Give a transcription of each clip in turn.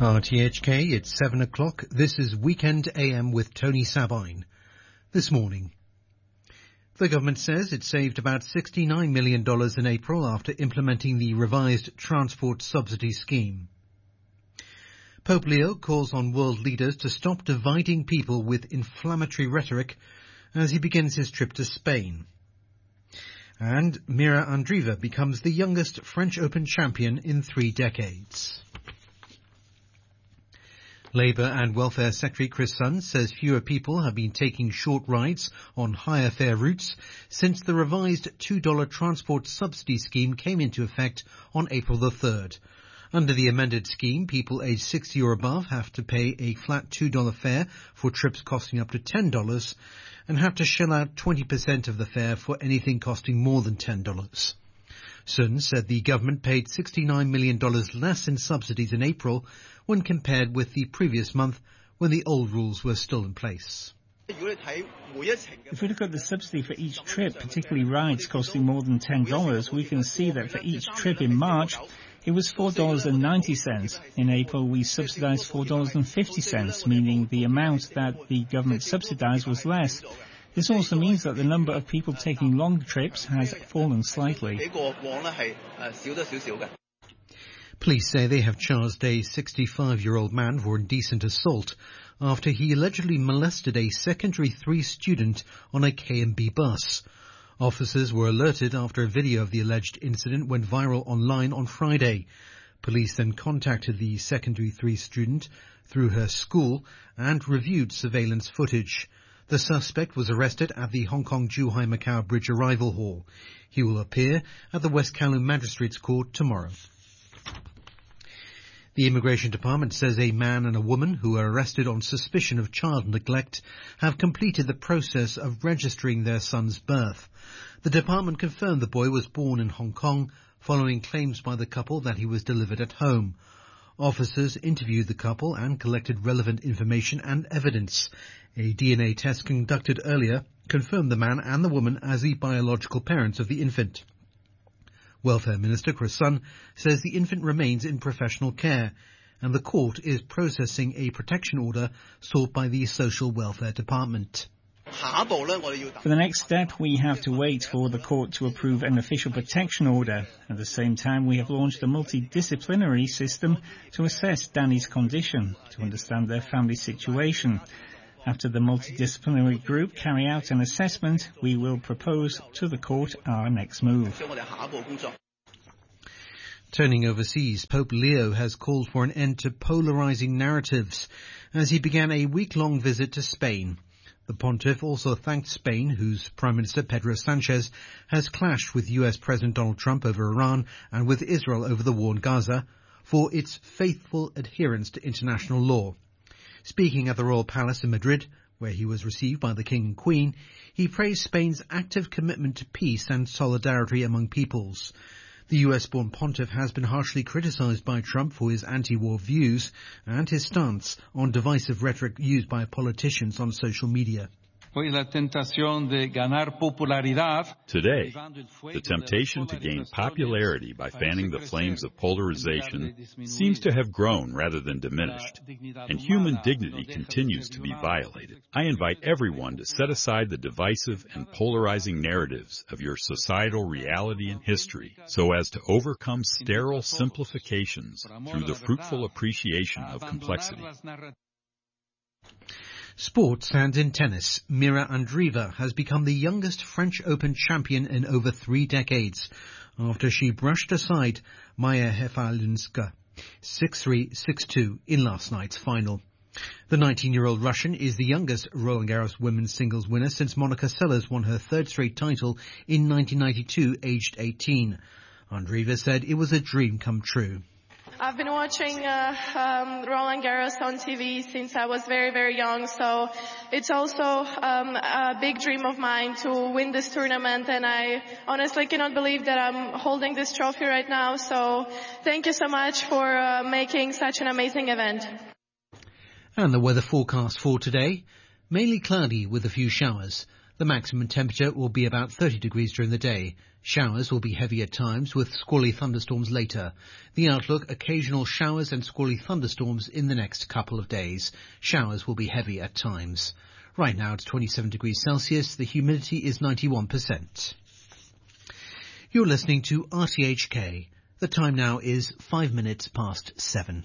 RTHK, it's 7 o'clock. This is Weekend AM with Tony Sabine. This morning, the government says it saved about $69 million in April after implementing the revised transport subsidy scheme. Pope Leo calls on world leaders to stop dividing people with inflammatory rhetoric as he begins his trip to Spain. And Mira Andreeva becomes the youngest French Open champion in 3 decades. Labour and Welfare Secretary Chris Sunn says fewer people have been taking short rides on higher fare routes since the revised $2 transport subsidy scheme came into effect on April the 3rd. Under the amended scheme, people aged 60 or above have to pay a flat $2 fare for trips costing up to $10 and have to shell out 20% of the fare for anything costing more than $10. Sun said the government paid $69 million less in subsidies in April when compared with the previous month when the old rules were still in place. If we look at the subsidy for each trip, particularly rides costing more than $10, we can see that for each trip in March, it was $4.90. In April, we subsidized $4.50, meaning the amount that the government subsidized was less. This also means that the number of people taking long trips has fallen slightly. Police say they have charged a 65-year-old man for indecent assault after he allegedly molested a secondary 3 student on a K&B bus. Officers were alerted after a video of the alleged incident went viral online on Friday. Police then contacted the secondary 3 student through her school and reviewed surveillance footage. The suspect was arrested at the Hong Kong-Zhuhai-Macau Bridge Arrival Hall. He will appear at the West Kowloon Magistrates Court tomorrow. The Immigration Department says a man and a woman who were arrested on suspicion of child neglect have completed the process of registering their son's birth. The department confirmed the boy was born in Hong Kong following claims by the couple that he was delivered at home. Officers interviewed the couple and collected relevant information and evidence. A DNA test conducted earlier confirmed the man and the woman as the biological parents of the infant. Welfare Minister Chris Sunn says the infant remains in professional care and the court is processing a protection order sought by the Social Welfare Department. For the next step, we have to wait for the court to approve an official protection order. At the same time, we have launched a multidisciplinary system to assess Danny's condition, to understand their family situation. After the multidisciplinary group carry out an assessment, we will propose to the court our next move. Turning overseas, Pope Leo has called for an end to polarizing narratives as he began a week-long visit to Spain. The pontiff also thanked Spain, whose Prime Minister Pedro Sanchez has clashed with US President Donald Trump over Iran and with Israel over the war in Gaza, for its faithful adherence to international law. Speaking at the Royal Palace in Madrid, where he was received by the King and Queen, he praised Spain's active commitment to peace and solidarity among peoples. The US-born pontiff has been harshly criticized by Trump for his anti-war views and his stance on divisive rhetoric used by politicians on social media. Today, the temptation to gain popularity by fanning the flames of polarization seems to have grown rather than diminished, and human dignity continues to be violated. I invite everyone to set aside the divisive and polarizing narratives of your societal reality and history so as to overcome sterile simplifications through the fruitful appreciation of complexity. Sports and in tennis, Mira Andreeva has become the youngest French Open champion in over 3 decades after she brushed aside Maya Hefalinska 6-3, 6-2 in last night's final. The 19-year-old Russian is the youngest Roland Garros women's singles winner since Monica Seles won her 3rd straight title in 1992, aged 18. Andreeva said it was a dream come true. I've been watching Roland Garros on TV since I was very, very young, so it's also a big dream of mine to win this tournament, and I honestly cannot believe that I'm holding this trophy right now, so thank you so much for making such an amazing event. And the weather forecast for today, mainly cloudy with a few showers. The maximum temperature will be about 30 degrees during the day. Showers will be heavy at times with squally thunderstorms later. The outlook, occasional showers and squally thunderstorms in the next couple of days. Showers will be heavy at times. Right now it's 27 degrees Celsius. The humidity is 91%. You're listening to RTHK. The time now is 5 minutes past 7.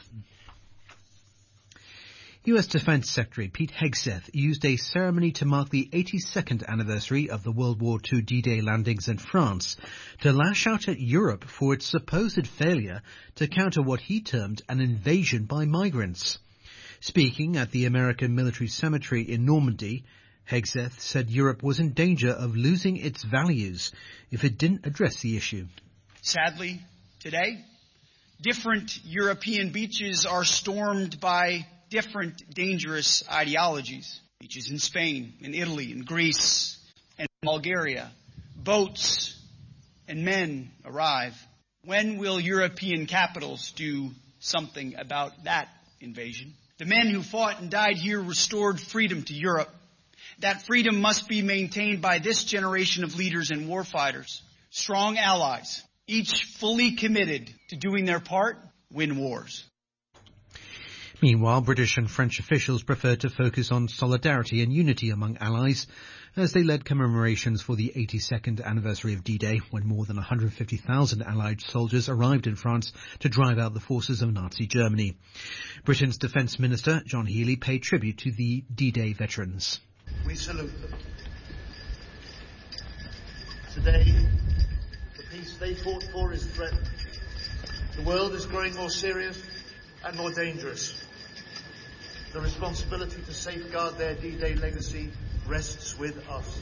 US Defense Secretary Pete Hegseth used a ceremony to mark the 82nd anniversary of the World War II D-Day landings in France to lash out at Europe for its supposed failure to counter what he termed an invasion by migrants. Speaking at the American Military Cemetery in Normandy, Hegseth said Europe was in danger of losing its values if it didn't address the issue. Sadly, today, different European beaches are stormed by different dangerous ideologies. Beaches in Spain, in Italy, in Greece, and Bulgaria. Boats and men arrive. When will European capitals do something about that invasion? The men who fought and died here restored freedom to Europe. That freedom must be maintained by this generation of leaders and warfighters. Strong allies, each fully committed to doing their part, win wars. Meanwhile, British and French officials preferred to focus on solidarity and unity among allies as they led commemorations for the 82nd anniversary of D-Day, when more than 150,000 Allied soldiers arrived in France to drive out the forces of Nazi Germany. Britain's Defence Minister, John Healey, paid tribute to the D-Day veterans. We salute them. Today, the peace they fought for is threatened. The world is growing more serious and more dangerous. The responsibility to safeguard their D-Day legacy rests with us.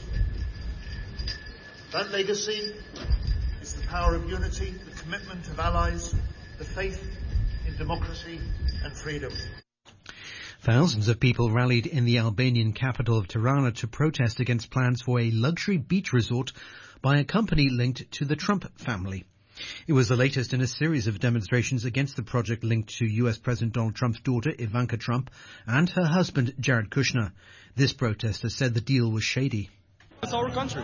That legacy is the power of unity, the commitment of allies, the faith in democracy and freedom. Thousands of people rallied in the Albanian capital of Tirana to protest against plans for a luxury beach resort by a company linked to the Trump family. It was the latest in a series of demonstrations against the project linked to US President Donald Trump's daughter, Ivanka Trump, and her husband, Jared Kushner. This protester said the deal was shady. It's our country.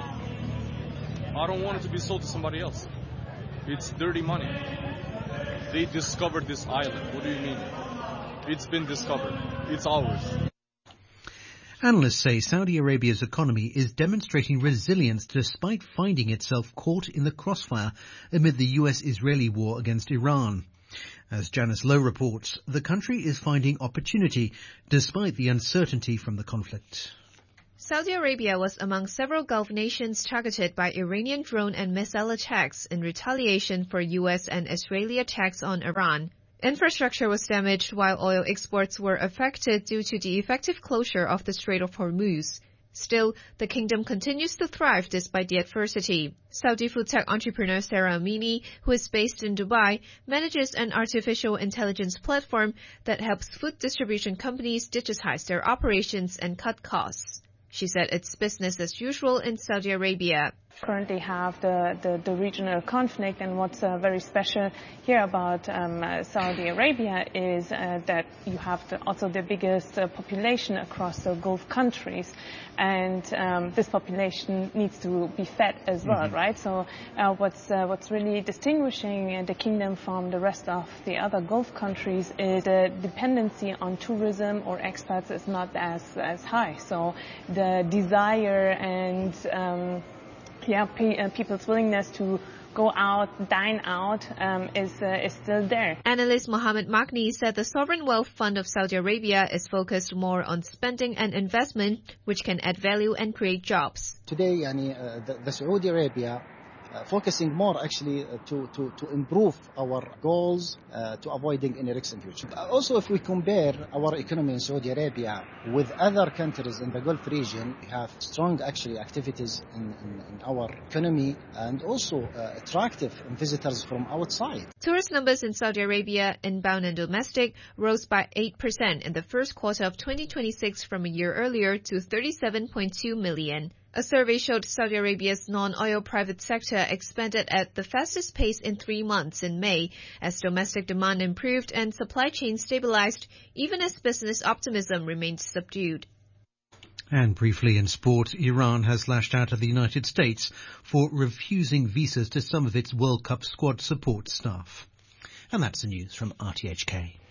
I don't want it to be sold to somebody else. It's dirty money. They discovered this island. What do you mean? It's been discovered. It's ours. Analysts say Saudi Arabia's economy is demonstrating resilience despite finding itself caught in the crossfire amid the US-Israeli war against Iran. As Janice Lowe reports, the country is finding opportunity despite the uncertainty from the conflict. Saudi Arabia was among several Gulf nations targeted by Iranian drone and missile attacks in retaliation for US and Israeli attacks on Iran. Infrastructure was damaged while oil exports were affected due to the effective closure of the Strait of Hormuz. Still, the kingdom continues to thrive despite the adversity. Saudi food tech entrepreneur Sarah Amini, who is based in Dubai, manages an artificial intelligence platform that helps food distribution companies digitize their operations and cut costs. She said it's business as usual in Saudi Arabia. Currently have the regional conflict, and what's very special here about Saudi Arabia is that you have also the biggest population across the Gulf countries, and this population needs to be fed as well, right? So what's really distinguishing the kingdom from the rest of the other Gulf countries is the dependency on tourism or expats is not as high. So the desire and people's willingness to go out, dine out, is still there. Analyst Mohammed Magni said the Sovereign Wealth Fund of Saudi Arabia is focused more on spending and investment, which can add value and create jobs. Today, the Saudi Arabia focusing more actually to improve our goals to avoiding any risks in future. Also, if we compare our economy in Saudi Arabia with other countries in the Gulf region, we have strong actually activities in our economy and also attractive visitors from outside. Tourist numbers in Saudi Arabia, inbound and domestic, rose by 8% in the first quarter of 2026 from a year earlier to 37.2 million. A survey showed Saudi Arabia's non-oil private sector expanded at the fastest pace in 3 months in May, as domestic demand improved and supply chains stabilized, even as business optimism remained subdued. And briefly in sport, Iran has lashed out at the United States for refusing visas to some of its World Cup squad support staff. And that's the news from RTHK.